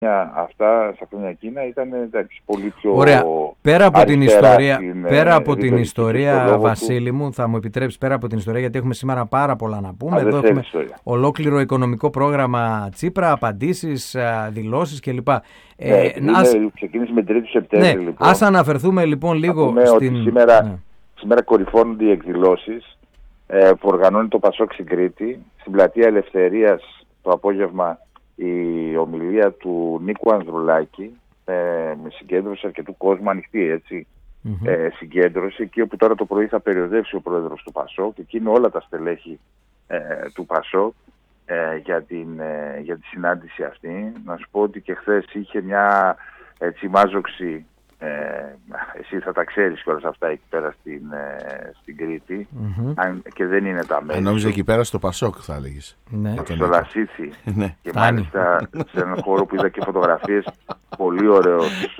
Αυτά στα χρόνια εκείνα ήταν πολύ πιο. Ωραία. Πέρα από την ιστορία, λόγο Βασίλη μου, θα μου επιτρέψεις, πέρα από την ιστορία, γιατί έχουμε σήμερα πάρα πολλά να πούμε. Εδώ έχουμε ολόκληρο οικονομικό πρόγραμμα Τσίπρα, απαντήσεις, δηλώσεις κλπ. Ξεκίνησε με 3 Σεπτέμβρη. Ναι, λοιπόν. ας αναφερθούμε λοιπόν λίγο στην. Σήμερα κορυφώνονται οι εκδηλώσεις που οργανώνει το Πασόκ στην Κρήτη. Στην Πλατεία Ελευθερίας το απόγευμα η ομιλία του Νίκου Ανδρουλάκη με συγκέντρωση αρκετού κόσμου, ανοιχτή έτσι, συγκέντρωση, εκεί όπου τώρα το πρωί θα περιοδεύσει ο πρόεδρος του Πασόκ. Εκεί είναι όλα τα στελέχη του Πασόκ για τη συνάντηση αυτή. Να σου πω ότι και χθες είχε μια μάζοξη. Εσύ θα τα ξέρεις κιόλας αυτά εκεί πέρα στην Κρήτη, αν και δεν είναι τα μέλη. Νόμιζα εκεί πέρα στο Πασόκ θα έλεγες. Ναι. Στο Λασίθι. Ναι. Και μάλιστα σε έναν χώρο που είδα και φωτογραφίες, πολύ ωραίος.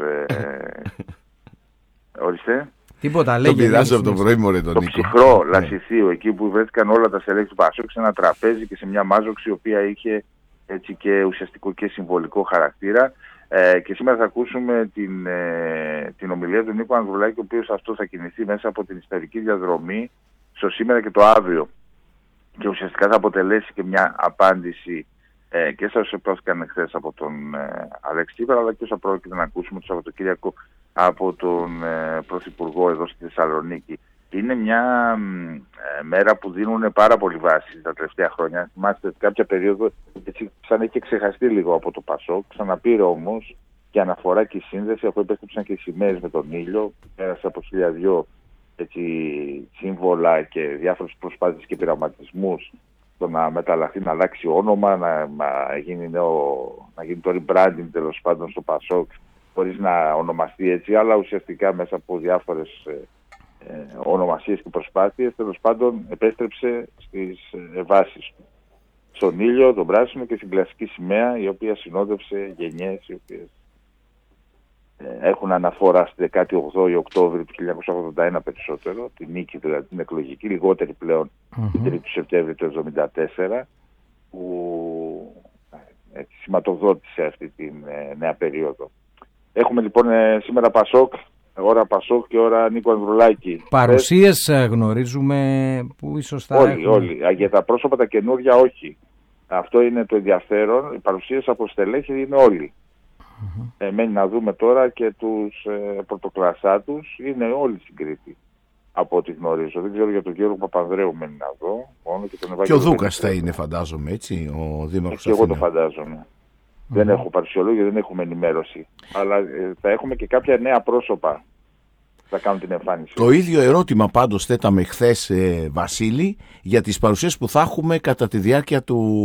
Ορίστε. Τίποτα, λέγε. Το πειράζω από το πρωί, μωρέ, τον Νίκο. Το ψυχρό Λασιθίου, εκεί που βρέθηκαν όλα τα στελέχη του Πασόκ σε ένα τραπέζι και σε μια μάζοξη η οποία είχε έτσι και ουσιαστικό και συμβολικό χαρακτήρα. Και σήμερα θα ακούσουμε την ομιλία του Νίκου Ανδρουλάκη, ο οποίος αυτό θα κινηθεί μέσα από την ιστορική διαδρομή στο σήμερα και το αύριο. Και ουσιαστικά θα αποτελέσει και μια απάντηση και στα όσα υπόθηκαν χθες από τον Αλέξη Τσίπρα, αλλά και όσα πρόκειται να ακούσουμε το Σαββατοκύριακο από τον Πρωθυπουργό εδώ στη Θεσσαλονίκη. Είναι μια μέρα που δίνουν πάρα πολύ βάση τα τελευταία χρόνια. Θυμάστε ότι κάποια περίοδο έτσι σαν έχει ξεχαστεί λίγο από το Πασόκ. Ξαναπήρε όμως και αναφορά και η σύνδεση, αφού επέστρεψαν και οι σημαίες με τον ήλιο. Πέρασε από 1002 σύμβολα και διάφορες προσπάθειες και πειραματισμούς στο να μεταλλαχθεί, να αλλάξει όνομα, να γίνει το rebranding τέλος πάντων στο Πασόκ, χωρίς να ονομαστεί έτσι, αλλά ουσιαστικά μέσα από διάφορες ονομασίες και προσπάθειες, τέλος πάντων επέστρεψε στις βάσεις του. Στον ήλιο, τον πράσινο και στην κλασική σημαία, η οποία συνόδευσε γενιές οι οποίες έχουν αναφορά στη 18η Οκτώβρη του 1981 περισσότερο, την νίκη δηλαδή την εκλογική, λιγότερη πλέον την 3η Σεπτέμβρη του 1974, που σηματοδότησε αυτή την νέα περίοδο. Έχουμε λοιπόν σήμερα Πασόκ, ώρα Πασόκ και ώρα Νίκο Ανδρουλάκη. Παρουσίες γνωρίζουμε που ίσως θα όλοι. Για τα πρόσωπα τα καινούργια όχι. Αυτό είναι το ενδιαφέρον. Οι παρουσίες από στελέχη είναι όλοι. Μένει να δούμε τώρα και τους πρωτοκλασσά τους. Είναι όλοι στην Κρήτη, από ό,τι γνωρίζω. Δεν ξέρω για τον Γιώργο Παπανδρέου, μένει να δω. Και ο Δούκας θα είναι, φαντάζομαι, έτσι, ο Δήμαρχος. Και εγώ το φαντάζομαι. Δεν έχω παρουσιολόγιο, δεν έχουμε ενημέρωση. Αλλά θα έχουμε και κάποια νέα πρόσωπα που θα κάνουν την εμφάνιση. Το ίδιο ερώτημα πάντως θέταμε χθες, Βασίλη, για τις παρουσίες που θα έχουμε κατά τη διάρκεια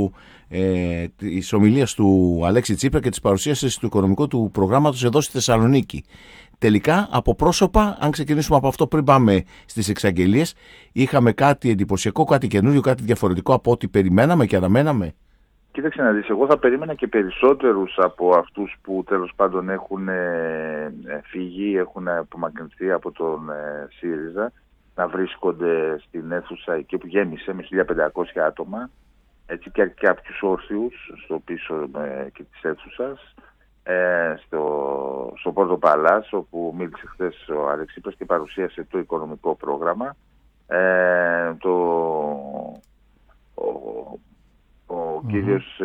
της ομιλίας του Αλέξη Τσίπρα και της παρουσίασης του οικονομικού του προγράμματος εδώ στη Θεσσαλονίκη. Τελικά, από πρόσωπα, αν ξεκινήσουμε από αυτό πριν πάμε στις εξαγγελίες, είχαμε κάτι εντυπωσιακό, κάτι καινούριο, κάτι διαφορετικό από ό,τι περιμέναμε και αναμέναμε. Κοίταξε να δεις, εγώ θα περίμενα και περισσότερους από αυτούς που τέλος πάντων έχουν φύγει, έχουν απομακρυνθεί από τον ΣΥΡΙΖΑ, να βρίσκονται στην αίθουσα εκεί που γέμισε με 1.500 άτομα, έτσι, και κάποιους όρθιους στο πίσω και της αίθουσας, στο Πόρτο Παλάς, όπου μίλησε χθες ο Αλέξης Τσίπρας και παρουσίασε το οικονομικό πρόγραμμα. Ο κύριος,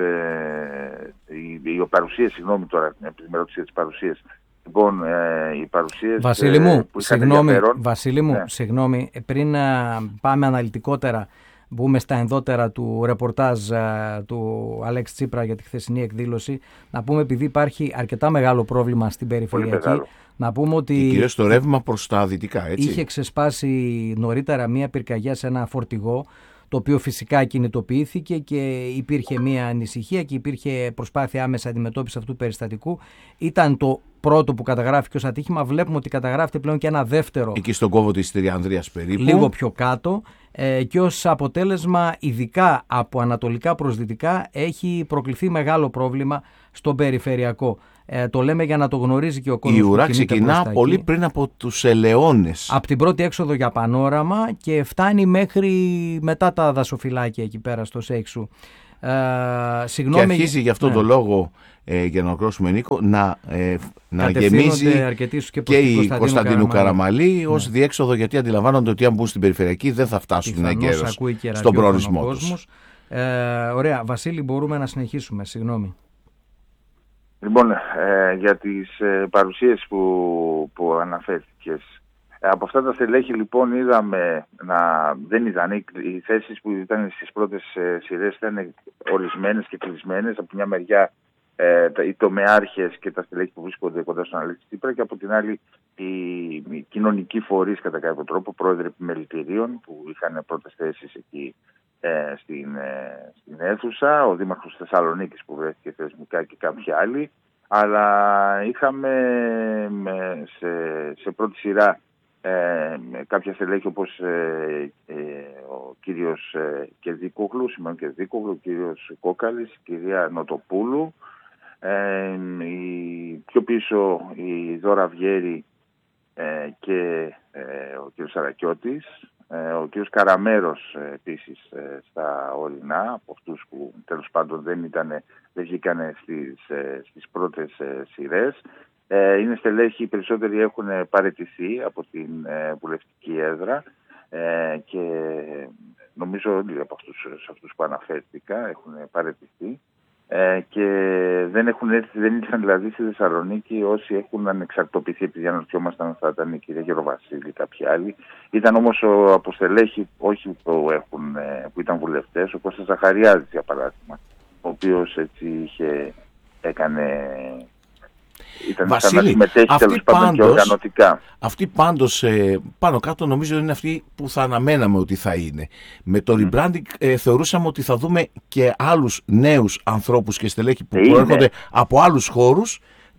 η παρουσία, συγγνώμη τώρα, επειδή με ρώτησε τις παρουσίες. Λοιπόν, οι παρουσίες Βασίλη μου, που είχαν ενδιαφέρον. Βασίλη μου, συγγνώμη, πριν πάμε αναλυτικότερα, μπούμε στα ενδότερα του ρεπορτάζ του Αλέξη Τσίπρα για τη χθεσινή εκδήλωση, να πούμε, επειδή υπάρχει αρκετά μεγάλο πρόβλημα στην περιφερειακή, να πούμε ότι κυρίως το ρεύμα προς τα δυτικά, έτσι. Είχε ξεσπάσει νωρίτερα μία πυρκαγιά σε ένα φορτηγό, το οποίο φυσικά κινητοποιήθηκε και υπήρχε μία ανησυχία και υπήρχε προσπάθεια άμεσα αντιμετώπιση αυτού του περιστατικού. Ήταν το πρώτο που καταγράφηκε ως ατύχημα. Βλέπουμε ότι καταγράφεται πλέον και ένα δεύτερο. Εκεί στον κόβο της Τριανδρίας περίπου. Λίγο πιο κάτω. Και ως αποτέλεσμα, ειδικά από ανατολικά προς δυτικά, έχει προκληθεί μεγάλο πρόβλημα στον περιφερειακό. Το λέμε για να το γνωρίζει και ο κόσμος. Η ουρά ξεκινά πολύ πριν από τους Ελαιώνες. Από την πρώτη έξοδο για Πανόραμα και φτάνει μέχρι μετά τα δασοφυλάκια εκεί πέρα στο Σέιξου. Και αρχίζει γι' αυτόν τον λόγο για να ολοκληρώσουμε, Νίκο, να γεμίζει και η Κωνσταντίνου Καραμαλή ως διέξοδο, γιατί αντιλαμβάνονται ότι αν μπουν στην περιφερειακή δεν θα φτάσουν εγκαίρως στον προορισμό τους. Ωραία. Βασίλη, μπορούμε να συνεχίσουμε. Συγγνώμη. Λοιπόν, για τις παρουσίες που αναφέρθηκες. Από αυτά τα στελέχη λοιπόν είδαμε δεν ήταν οι θέσεις που ήταν στις πρώτες σειρές ήταν ορισμένες και κλεισμένες. Από μια μεριά οι τομεάρχες και τα στελέχη που βρίσκονται κοντά στον Αλέξη Τσίπρα, και από την άλλη οι κοινωνικοί φορείς κατά κάποιο τρόπο, πρόεδροι επιμελητηρίων που είχαν πρώτες θέσεις εκεί στην αίθουσα, ο Δήμαρχος Θεσσαλονίκης που βρέθηκε θεσμικά και κάποιοι άλλοι. Αλλά είχαμε σε πρώτη σειρά κάποια στελέχη όπως ο κύριος Κερδίκογλου, Σημειών Κερδίκογλου, ο κύριος Κόκαλης, η κυρία Νοτοπούλου, πιο πίσω η Δώρα Βιέρη και ο κύριος Σαρακιώτης, ο κύριος Καραμέρος επίσης στα ορεινά, από αυτούς που τέλος πάντων δεν βγήκαν στις πρώτες σειρές. Είναι στελέχοι, οι περισσότεροι έχουν παραιτηθεί από την βουλευτική έδρα και νομίζω όλοι από αυτούς που αναφέρθηκα έχουν παραιτηθεί και δεν ήρθαν δηλαδή στη Θεσσαλονίκη όσοι έχουν ανεξαρτοποιηθεί, επειδή αναρωτιόμασταν θα ήταν η κυρία Γεροβασίλη, κάποιοι άλλοι. Ήταν όμως από στελέχη όχι που ήταν βουλευτές, ο Κώστας Ζαχαριάδης για παράδειγμα, ο οποίος έτσι έκανε... Βασίλη, συμμετέχει τέλος πάντων και οργανωτικά. Αυτή πάντως πάνω κάτω νομίζω είναι αυτή που θα αναμέναμε ότι θα είναι. Με το rebranding θεωρούσαμε ότι θα δούμε και άλλους νέους ανθρώπους και στελέχη που προέρχονται από άλλους χώρους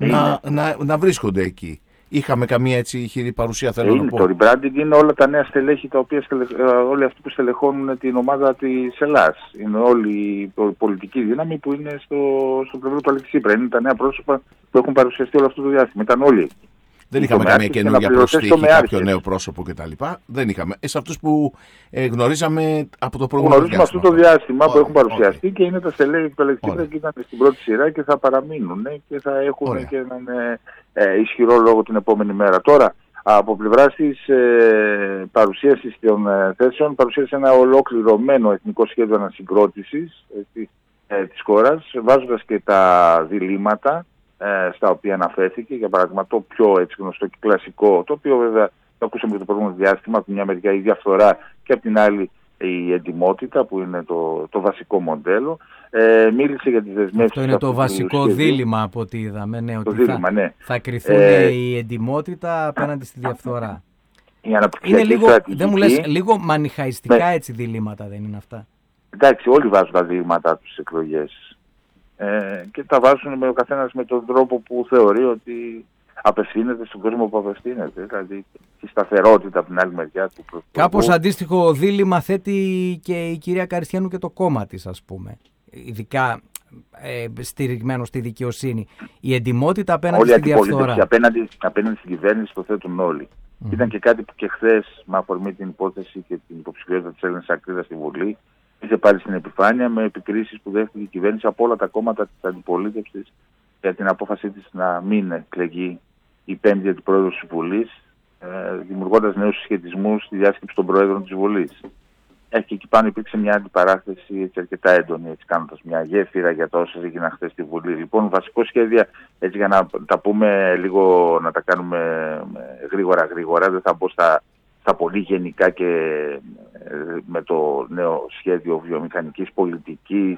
να βρίσκονται εκεί. Είχαμε καμία έτσι ηχηρή παρουσία, θέλω να πω. Το rebranding είναι όλα τα νέα στελέχη, τα οποία όλοι αυτοί που στελεχώνουν την ομάδα της Ελλάς. Είναι όλη η πολιτική δύναμη που είναι στο πλευρό του Αλέξη Τσίπρα. Είναι τα νέα πρόσωπα που έχουν παρουσιαστεί όλο αυτό το διάστημα. Ήταν όλοι. Δεν είχαμε καμία καινούργια προσθήκη, κάποιο νέο πρόσωπο κτλ. Δεν είχαμε. Σε αυτούς που γνωρίζαμε από το προηγούμενο διάστημα. Γνωρίζουμε αυτό το διάστημα που έχουν παρουσιαστεί και είναι τα στελέχη του Αλέξη Τσίπρα και ήταν στην πρώτη σειρά και θα παραμείνουν και θα έχουν και έναν ισχυρό λόγο την επόμενη μέρα. Τώρα, από πλευράς της παρουσίασης των θέσεων, παρουσίασε ένα ολοκληρωμένο εθνικό σχέδιο ανασυγκρότησης της χώρας, βάζοντας και τα διλήμματα στα οποία αναφέρθηκε. Για παράδειγμα, το πιο έτσι γνωστό και κλασικό, το οποίο βέβαια το ακούσαμε και το προηγούμενο διάστημα, από τη μια μεριά η διαφθορά και από την άλλη η εντιμότητα, που είναι το βασικό μοντέλο. Μίλησε για τις δεσμεύσεις. Αυτό είναι το βασικό δίλημμα από ό,τι είδαμε. Ναι, ότι θα κρυθούν η εντιμότητα απέναντι στη διαφθορά. Είναι λίγο, δεν μου λες, λίγο μανιχαϊστικά έτσι διλήμματα, δεν είναι αυτά? Εντάξει, όλοι βάζουν τα διλήμματα τους στις εκλογές. Και τα βάζουν ο καθένας με τον τρόπο που θεωρεί ότι απευθύνεται στον κόσμο που απευθύνεται. Δηλαδή η σταθερότητα από την άλλη μεριά του Πρωθυπουργού. Κάπως αντίστοιχο δίλημμα θέτει και η κυρία Καριστιανού και το κόμμα της, ας πούμε. Ειδικά στηριγμένο στη δικαιοσύνη. Η εντιμότητα απέναντι στη διαφθορά. Απέναντι στην κυβέρνηση το θέτουν όλοι. Ήταν και κάτι που και χθες, με αφορμή την υπόθεση και την υποψηφιότητα της Έλληνας Ακρίδας στη Βουλή, είχε πάλι στην επιφάνεια με επικρίσεις που δέχτηκε η κυβέρνηση από όλα τα κόμματα της αντιπολίτευσης για την απόφασή της να μην εκλεγεί η πέμπτη αντιπρόεδρος της Βουλής, δημιουργώντας νέους συσχετισμούς στη διάσκεψη των προέδρων της Βουλής. Και εκεί πάνω υπήρξε μια αντιπαράθεση έτσι, αρκετά έντονη, έτσι, κάνοντας μια γέφυρα για τα όσα έγιναν χθες στη Βουλή. Λοιπόν, βασικό σχέδιο, έτσι, για να τα πούμε λίγο, να τα κάνουμε γρήγορα, δεν θα μπω στα πολύ γενικά και με το νέο σχέδιο βιομηχανικής πολιτικής,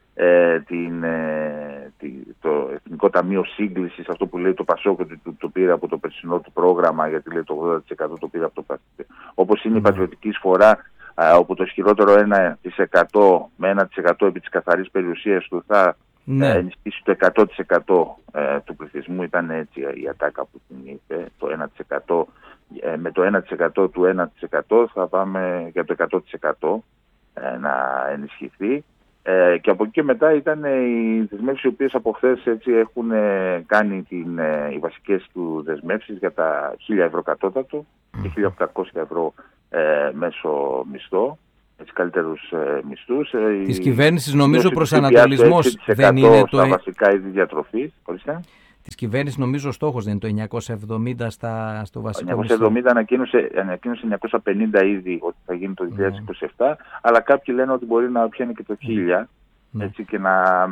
το Εθνικό Ταμείο Σύγκλησης, αυτό που λέει το Πασόκ ότι το πήρε από το περσινό του πρόγραμμα, γιατί λέει το 80% το πήρε από το Πασόκ. Όπως είναι η πατριωτική εισφορά, όπου το ισχυρότερο 1% με 1% επί της καθαρής περιουσίας του θα ενισχύσει το 100% του πληθυσμού. Ήταν έτσι η ατάκα που την είπε, το 1%. Με το 1% του 1% θα πάμε για το 100% να ενισχυθεί. Και από εκεί και μετά ήταν οι δεσμεύσεις οι οποίες από χθες έτσι έχουν κάνει οι βασικές του δεσμεύσεις για τα 1.000 ευρώ κατώτατο και 1.800 ευρώ μέσο μισθό. καλύτερους μισθούς. Της κυβέρνησης νομίζω προσανατολισμός δεν είναι το... στα βασικά είδη διατροφής. Της κυβέρνησης νομίζω ο στόχος δεν είναι το 970 στο βασικό μισθό. 970 ανακοίνωσε 950 ήδη ότι θα γίνει το 2027, αλλά κάποιοι λένε ότι μπορεί να πιάνει και το 1000. Ναι. Έτσι, και να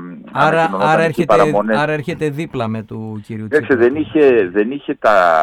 άρα έρχεται δίπλα με του κυρίου Τσίπρα. Δεν είχε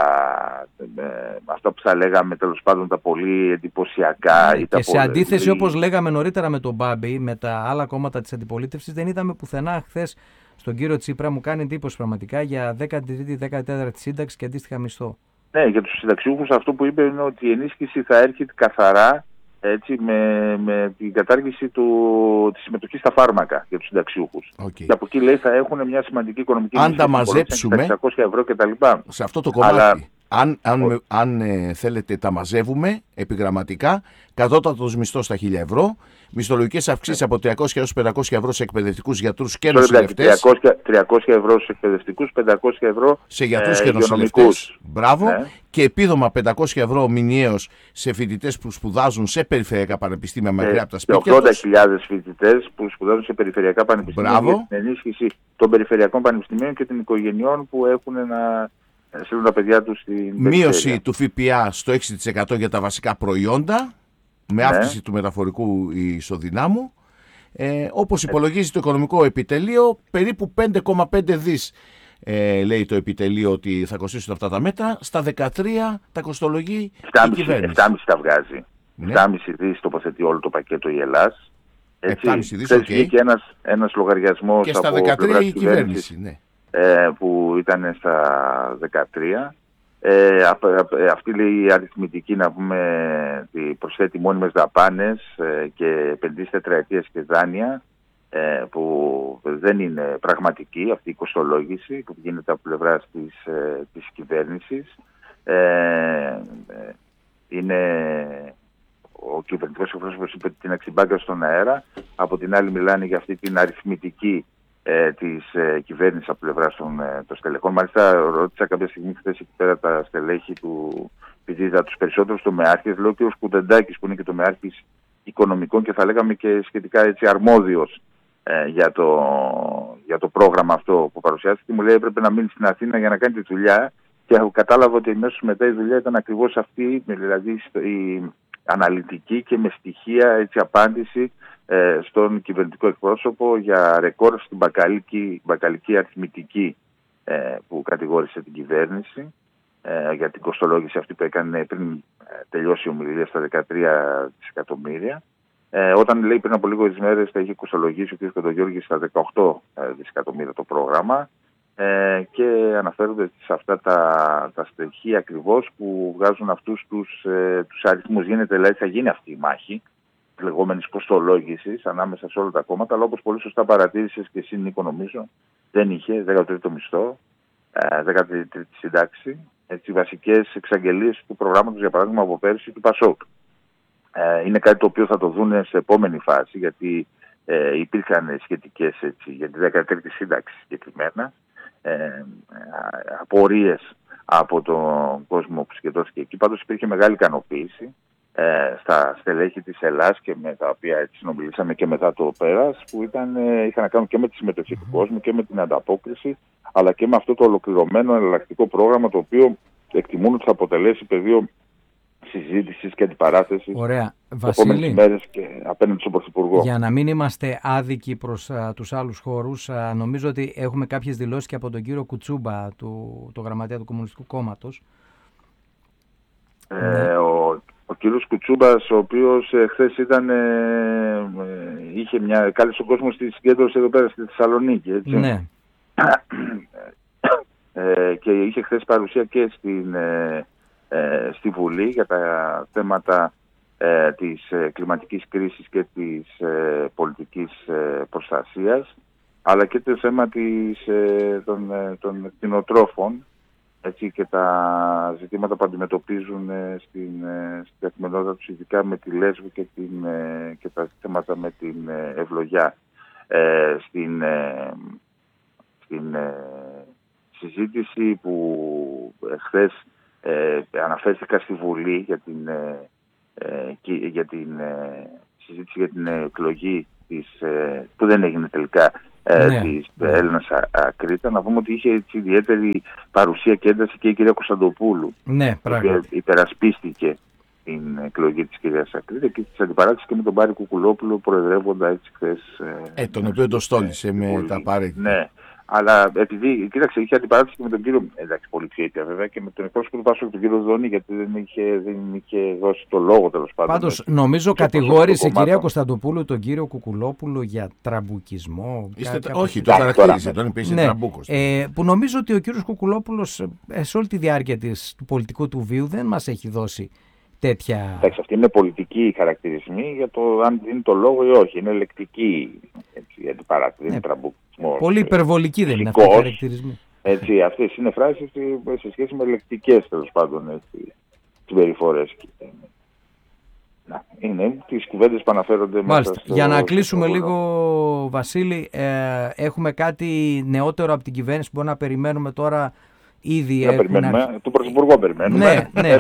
αυτά που θα λέγαμε τέλος πάντων τα πολύ εντυπωσιακά. Ναι, και σε αντίθεση όπως λέγαμε νωρίτερα με τον Μπάμπη, με τα άλλα κόμματα της αντιπολίτευσης, δεν είδαμε πουθενά χθες στον κύριο Τσίπρα, μου κάνει εντύπωση πραγματικά, για 13η-14η σύνταξη και αντίστοιχα μισθό. Ναι, για τους συνταξιούχους αυτό που είπε είναι ότι η ενίσχυση θα έρχεται καθαρά, έτσι, με την κατάργηση της συμμετοχής στα φάρμακα για τους συνταξιούχους. Okay. Και από εκεί λέει θα έχουν μια σημαντική οικονομική αν τα μαζέψουμε 600 ευρώ κτλ. Σε αυτό το κομμάτι, αν θέλετε τα μαζεύουμε επιγραμματικά, κατώτατος μισθός στα 1.000 ευρώ, μισθολογικές αυξήσεις από 300 έως 500 ευρώ σε εκπαιδευτικούς γιατρούς και νοσηλευτές. 300 ευρώ σε εκπαιδευτικούς, 500 ευρώ σε γιατρούς και νοσηλευτές. Μπράβο. Ναι. Και επίδομα 500 ευρώ μηνιαίως σε φοιτητές που σπουδάζουν σε περιφερειακά πανεπιστήμια μακριά από τα σπίτια τους. 80.000 φοιτητές που σπουδάζουν σε περιφερειακά πανεπιστήμια. Μπράβο. Για την ενίσχυση των περιφερειακών πανεπιστημίων και των οικογενειών που έχουν να στείλουν τα παιδιά τους στην μείωση του ΦΠΑ στο 6% για τα βασικά προϊόντα, με αύξηση του μεταφορικού ισοδυνάμου. Όπως υπολογίζει το οικονομικό επιτελείο, περίπου 5,5 δις λέει το επιτελείο ότι θα κοστίσουν αυτά τα μέτρα. Στα 13 τα κοστολογεί η κυβέρνηση. 7,5 τα βγάζει. 7,5 δις τοποθετεί όλο το πακέτο η Ελλάς. 7,5 δις, οκ. Βγήκε ένας λογαριασμός και στα από 13 η κυβέρνηση, ναι. Που ήταν στα 13. Αυτή λέει η αριθμητική, να πούμε, προσθέτει μόνιμες δαπάνες και επενδύσεις τετραετίες και δάνεια, που δεν είναι πραγματική αυτή η κοστολόγηση που γίνεται από πλευράς της κυβέρνησης. Είναι ο κυβερνητικός εκπρόσωπος είπε την αξιμπάγκα στον αέρα, από την άλλη μιλάνε για αυτή την αριθμητική της κυβέρνησης από πλευράς των στελεχών. Μάλιστα ρώτησα κάποια στιγμή χθες εκεί πέρα τα στελέχη του, επειδή είδα τους περισσότερους τομεάρχες, λέω και ο Σκουντεντάκης που είναι και τομεάρχης οικονομικών και θα λέγαμε και σχετικά έτσι αρμόδιος για το πρόγραμμα αυτό που παρουσιάστηκε, μου λέει έπρεπε να μείνει στην Αθήνα για να κάνει τη δουλειά, και κατάλαβα ότι αμέσως μετά η δουλειά ήταν ακριβώς αυτή, δηλαδή η αναλυτική και με στοιχεία έτσι απάντηση στον κυβερνητικό εκπρόσωπο για ρεκόρ στην μπακαλική αριθμητική που κατηγόρησε την κυβέρνηση για την κοστολόγηση αυτή που έκανε πριν τελειώσει η ομιλία στα 13 δισεκατομμύρια. Όταν λέει πριν από λίγες μέρες θα είχε κοστολογήσει ο κ. Κοντογιώργης στα 18 δισεκατομμύρια το πρόγραμμα, και αναφέρονται σε αυτά τα στοιχεία ακριβώς που βγάζουν αυτούς τους αριθμούς. Γίνεται, δηλαδή θα γίνει αυτή η μάχη της λεγόμενης κοστολόγησης ανάμεσα σε όλα τα κόμματα, αλλά όπως πολύ σωστά παρατήρησες και εσύ, Νίκο, νομίζω, δεν είχε 13ο μισθό, 13η σύνταξη, έτσι, βασικές εξαγγελίες του προγράμματος, για παράδειγμα από πέρσι του ΠΑΣΟΚ. Είναι κάτι το οποίο θα το δουν σε επόμενη φάση, γιατί υπήρχαν σχετικές, έτσι, για τη 13η σύνταξη συγκεκριμένα, απορίες από τον κόσμο που συγκεντρώθηκε εκεί. Πάντως υπήρχε μεγάλη ικανοποίηση στα στελέχη της Ελλάς, και με τα οποία έτσι συνομιλήσαμε και μετά το πέρας, που είχαν να κάνουν και με τη συμμετοχή του κόσμου και με την ανταπόκριση, αλλά και με αυτό το ολοκληρωμένο εναλλακτικό πρόγραμμα, το οποίο εκτιμούν ότι θα αποτελέσει πεδίο συζήτησης και αντιπαράθεσης τις επόμενες μέρες και απέναντι στον Πρωθυπουργό. Για να μην είμαστε άδικοι προς τους άλλους χώρους, νομίζω ότι έχουμε κάποιες δηλώσεις και από τον κύριο Κουτσούμπα, το γραμματέα του Κομμουνιστικού Κόμματος. Ο κύριος Κουτσούμπας, ο οποίος χθες κάλεσε τον κόσμο στη συγκέντρωση εδώ πέρα στη Θεσσαλονίκη, έτσι. Ναι. Και είχε χθες παρουσία και στη Βουλή για τα θέματα της κλιματικής κρίσης και της πολιτικής προστασίας, αλλά και το θέμα των κτηνοτρόφων, έτσι, και τα ζητήματα που αντιμετωπίζουν στην καθημερινότητα τους, ειδικά με τη Λέσβο και τα θέματα με την ευλογιά. Στην συζήτηση που χθες αναφέρθηκα στη Βουλή για την συζήτηση για την εκλογή που δεν έγινε τελικά της Έλληνας Ακρίτα, να πούμε ότι είχε έτσι ιδιαίτερη παρουσία και ένταση και η κυρία Κωνσταντοπούλου, που υπερασπίστηκε την εκλογή της κυρίας Ακρίτα και της αντιπαράτησης και με τον Πάρη Κουκουλόπουλο προεδρεύοντα έτσι χθες. Τον οποίο το στόλισε με τα Πάρη. Ναι. Αλλά επειδή, κοίταξε, είχε αντιπαράτηση και με τον κύριο, εντάξει, πολύ πιο ήπια βέβαια, και με τον εκπρόσωπο του Πασόκ, τον κύριο Δόνη, γιατί δεν είχε δώσει το λόγο, τέλος πάντων. Πάντως, νομίζω κατηγόρησε η κυρία Κωνσταντοπούλου τον κύριο Κουκουλόπουλο για τραμπουκισμό. Όχι, το χαρακτήριζε, τον είπε τραμπούκος. Που νομίζω ότι ο κύριος Κουκουλόπουλος σε όλη τη διάρκεια του πολιτικού του βίου δεν μας έχει δώσει τέτοια. Εντάξει, αυτοί είναι πολιτικοί χαρακτηρισμοί για το αν δίνει το λόγο ή όχι. Είναι λεκτική η αντιπαράτηση, δεν είναι τραμπουκισμό. Πολύ υπερβολική δεν είναι αυτοί οι χαρακτηρισμοί. Έτσι, αυτές είναι φράσεις σε σχέση με λεκτικές, τέλος πάντων, συμπεριφορές. Είναι τις κουβέντες που αναφέρονται. Μάλιστα. Για να κλείσουμε λίγο, Βασίλη, έχουμε κάτι νεότερο από την κυβέρνηση που μπορούμε να περιμένουμε τώρα ήδη. Του Πρωθυπουργού περιμένουμε. Ναι.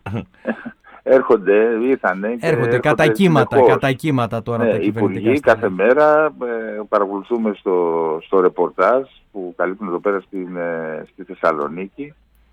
Έρχονται κατά κύματα τώρα τα κυβερνητικά. Υπουργοί κάθε μέρα παρακολουθούμε στο ρεπορτάζ που καλύπτουν εδώ πέρα στη Θεσσαλονίκη.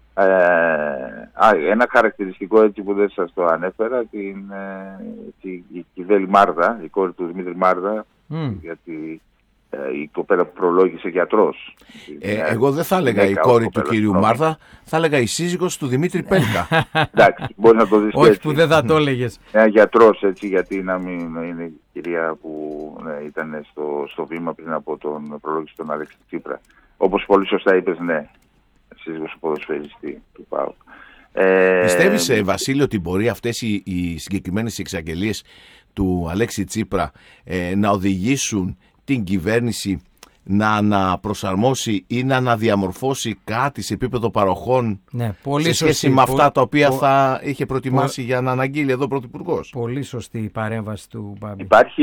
Ένα χαρακτηριστικό έτσι που δεν σας το ανέφερα, η Κιβέλη Μάρδα, η κόρη του Δημήτρη Μάρδα, γιατί η κοπέλα που προλόγησε γιατρός. Εγώ δεν θα έλεγα η κόρη του κύριου Μάρδα, θα έλεγα η σύζυγος του Δημήτρη Πέλκα. Εντάξει, μπορεί να το δεις. Όχι που δεν θα το έλεγες. Ένα γιατρός, έτσι, γιατί να μην είναι η κυρία που ήταν στο βήμα πριν από τον προλόγηση τον Αλέξη Τσίπρα. Όπως πολύ σωστά είπες, ναι, σύζυγος του ποδοσφαιριστή του ΠΑΟΚ. Πιστεύεις, Βασίλη, ότι μπορεί αυτές οι συγκεκριμένες εξαγγελίες του Αλέξη Τσίπρα να οδηγήσουν την κυβέρνηση να αναπροσαρμόσει ή να αναδιαμορφώσει κάτι σε επίπεδο παροχών σε σχέση με αυτά τα οποία θα είχε προετοιμάσει για να αναγγείλει εδώ ο Πρωθυπουργός? Πολύ σωστή η παρέμβαση του Μπάμπη.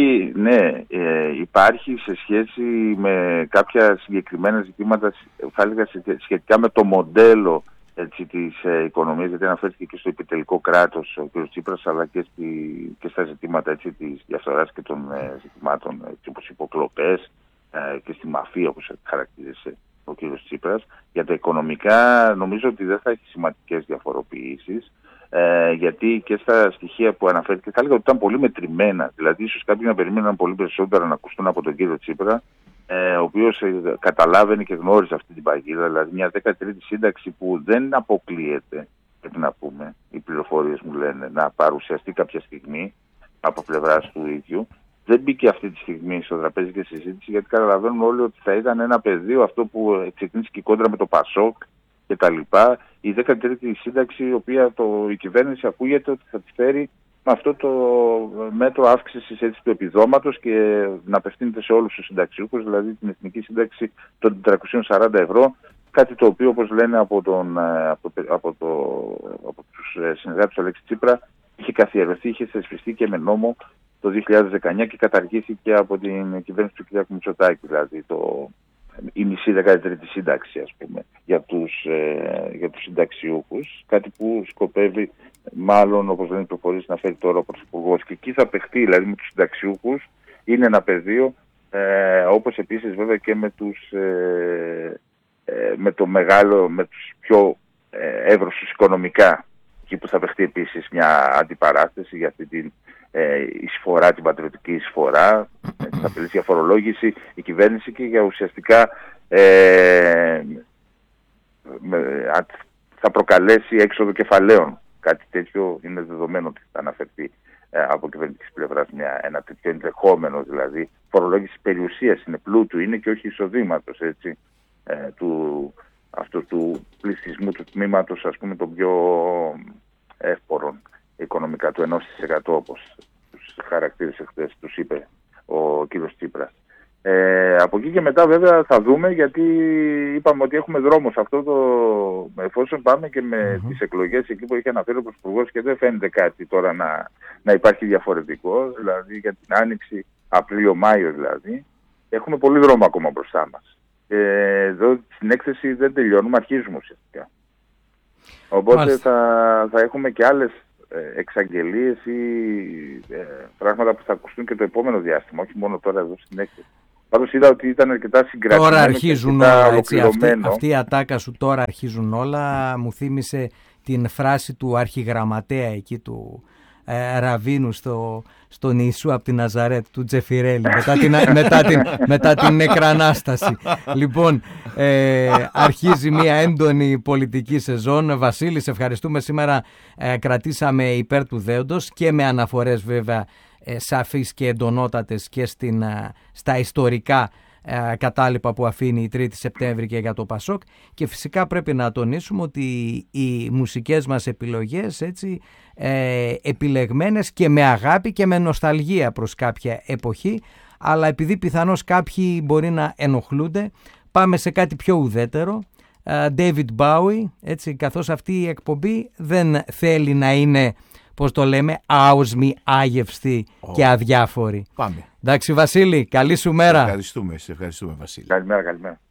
Υπάρχει σε σχέση με κάποια συγκεκριμένα ζητήματα, θα έλεγα σχετικά με το μοντέλο της οικονομίας, γιατί αναφέρθηκε και στο επιτελικό κράτος ο κ. Τσίπρας, αλλά και στα ζητήματα της διαφθοράς και των ζητημάτων όπως υποκλοπές και στη μαφία, όπως χαρακτήρισε ο κ. Τσίπρας. Για τα οικονομικά νομίζω ότι δεν θα έχει σημαντικές διαφοροποιήσεις, γιατί και στα στοιχεία που αναφέρθηκε θα έλεγα ότι ήταν πολύ μετρημένα. Δηλαδή ίσως κάποιοι να περίμεναν πολύ περισσότερα να ακουστούν από τον κ. Τσίπρα, ο οποίος καταλάβαινε και γνώριζε αυτή την παγίδα, δηλαδή μια 13η σύνταξη που δεν αποκλείεται, πρέπει να πούμε, οι πληροφορίες μου λένε, να παρουσιαστεί κάποια στιγμή από πλευράς του ίδιου. Δεν μπήκε αυτή τη στιγμή στο τραπέζι και συζήτηση, γιατί καταλαβαίνουν όλοι ότι θα ήταν ένα πεδίο αυτό που ξεκίνησε και η κόντρα με το Πασόκ και τα λοιπά. Η 13η σύνταξη, η οποία η κυβέρνηση ακούγεται ότι θα τη φέρει με αυτό το μέτρο αύξησης του επιδόματος και να απευθύνεται σε όλους τους συνταξιούχους, δηλαδή την εθνική σύνταξη των 440 ευρώ, κάτι το οποίο, όπως λένε από τους συνεργάτες του Αλέξη Τσίπρα, είχε καθιερωθεί, είχε θεσπιστεί και με νόμο το 2019 και καταργήθηκε από την κυβέρνηση του κ. Μητσοτάκη, δηλαδή η μισή 13η σύνταξη, ας πούμε, για τους συνταξιούχους, κάτι που σκοπεύει μάλλον, όπως λένε οι προφορίες, να φέρει τώρα ο Πρωθυπουργός. Και εκεί θα παιχτεί, δηλαδή με τους συνταξιούχους, είναι ένα πεδίο, όπως επίσης βέβαια και με τους πιο εύρωσους οικονομικά, εκεί που θα παιχτεί επίσης μια αντιπαράθεση για αυτή την εισφορά, την πατριωτική εισφορά, θα πλήσει φορολόγηση η κυβέρνηση και για ουσιαστικά θα προκαλέσει έξοδο κεφαλαίων. Κάτι τέτοιο είναι δεδομένο ότι θα αναφερθεί από κυβερνητικής πλευράς ένα τέτοιο ενδεχόμενο, δηλαδή φορολόγηση περιουσίας, είναι πλούτου, είναι και όχι εισοδήματος, έτσι, αυτού του πληθυσμού, του τμήματος, ας πούμε, των πιο εύπορων οικονομικά, του 1% όπως τους χαρακτήρισε χθες, τους είπε ο κύριος Τσίπρας. Από εκεί και μετά βέβαια θα δούμε, γιατί είπαμε ότι έχουμε δρόμο σε αυτό εφόσον πάμε και με τις εκλογές εκεί που είχε αναφέρει ο Πρωθυπουργός, και δεν φαίνεται κάτι τώρα να υπάρχει διαφορετικό, δηλαδή για την άνοιξη Απρίλιο-Μάιο δηλαδή, έχουμε πολύ δρόμο ακόμα μπροστά μας. Εδώ στην έκθεση δεν τελειώνουμε, αρχίζουμε ουσιαστικά. Οπότε θα έχουμε και άλλες εξαγγελίες ή πράγματα που θα ακουστούν και το επόμενο διάστημα, όχι μόνο τώρα εδώ στην έκθεση. Πάντως είδα ότι ήταν αρκετά συγκρατημένο. Τώρα αρχίζουν όλα, έτσι, αυτή η ατάκα σου τώρα αρχίζουν όλα. Μου θύμισε την φράση του αρχιγραμματέα εκεί του Ραβίνου στον Ιησού από την Ναζαρέτ, του Τζεφιρέλη, μετά την νεκρανάσταση. Λοιπόν, αρχίζει μια έντονη πολιτική σεζόν. Βασίλη, σε ευχαριστούμε. Σήμερα κρατήσαμε υπέρ του δέοντος και με αναφορές βέβαια σαφείς και εντονότατες και στα ιστορικά κατάλοιπα που αφήνει η 3η Σεπτέμβρη και για το Πασόκ, και φυσικά πρέπει να τονίσουμε ότι οι μουσικές μας επιλογές, έτσι, επιλεγμένες και με αγάπη και με νοσταλγία προς κάποια εποχή, αλλά επειδή πιθανώς κάποιοι μπορεί να ενοχλούνται, πάμε σε κάτι πιο ουδέτερο. David Bowie, έτσι, καθώς αυτή η εκπομπή δεν θέλει να είναι, πώς το λέμε, άοσμη, άγευστη και αδιάφορη. Πάμε. Εντάξει Βασίλη, καλή σου μέρα. Σε ευχαριστούμε Βασίλη. Καλημέρα.